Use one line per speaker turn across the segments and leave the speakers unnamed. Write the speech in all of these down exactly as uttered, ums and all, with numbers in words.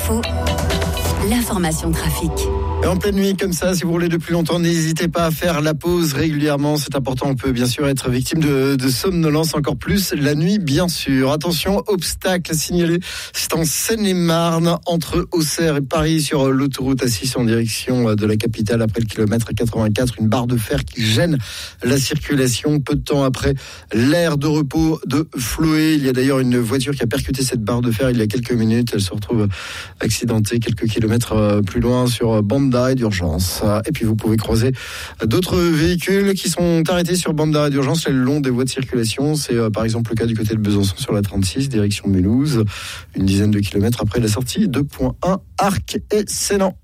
Info, l'information trafic.
Et en pleine nuit comme ça, si vous roulez depuis longtemps, n'hésitez pas à faire la pause régulièrement. C'est important, on peut bien sûr être victime de, de somnolence, encore plus la nuit bien sûr. Attention, obstacle signalé, c'est en Seine-et-Marne, entre Auxerre et Paris, sur l'autoroute A six en direction de la capitale, après le kilomètre quatre-vingt-quatre. Une barre de fer qui gêne la circulation. Peu de temps après l'aire de repos de Floé, il y a d'ailleurs une voiture qui a percuté cette barre de fer il y a quelques minutes. Elle se retrouve accidentée quelques kilomètres plus loin sur bande d'arrêt d'urgence. Et puis vous pouvez croiser d'autres véhicules qui sont arrêtés sur bande d'arrêt d'urgence le long des voies de circulation. C'est euh, par exemple le cas du côté de Besançon sur la trente-six, direction Mulhouse, une dizaine de kilomètres après la sortie de Point un, Arc et Sénan.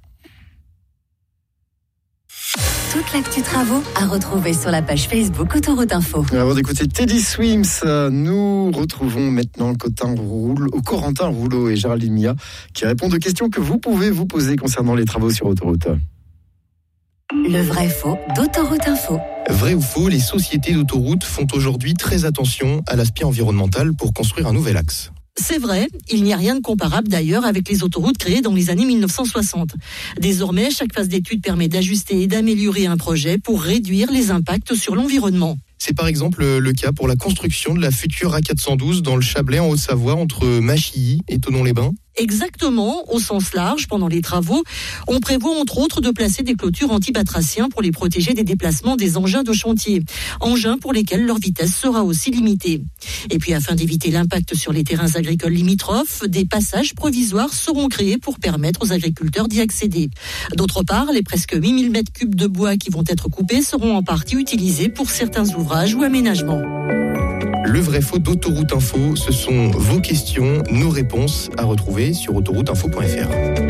Toute l'actu travaux à retrouver sur la page Facebook Autoroute Info.
Avant d'écouter Teddy Swims, nous retrouvons maintenant Corentin Rouleau, Corentin Rouleau et Géraldine Mia qui répondent aux questions que vous pouvez vous poser concernant les travaux sur autoroute.
Le vrai faux d'Autoroute Info.
Vrai ou faux, les sociétés d'autoroutes font aujourd'hui très attention à l'aspect environnemental pour construire un nouvel axe.
C'est vrai, il n'y a rien de comparable d'ailleurs avec les autoroutes créées dans les années mille neuf cent soixante. Désormais, chaque phase d'étude permet d'ajuster et d'améliorer un projet pour réduire les impacts sur l'environnement.
C'est par exemple le cas pour la construction de la future A quatre cent douze dans le Chablais en Haute-Savoie entre Machilly et Thonon-les-Bains.
Exactement, au sens large, pendant les travaux, on prévoit entre autres de placer des clôtures anti-batraciens pour les protéger des déplacements des engins de chantier, engins pour lesquels leur vitesse sera aussi limitée. Et puis afin d'éviter l'impact sur les terrains agricoles limitrophes, des passages provisoires seront créés pour permettre aux agriculteurs d'y accéder. D'autre part, les presque huit mille mètres cubes de bois qui vont être coupés seront en partie utilisés pour certains ouvrages ou aménagements.
Le vrai faux d'Autoroute Info, ce sont vos questions, nos réponses à retrouver sur autoroute info point f r.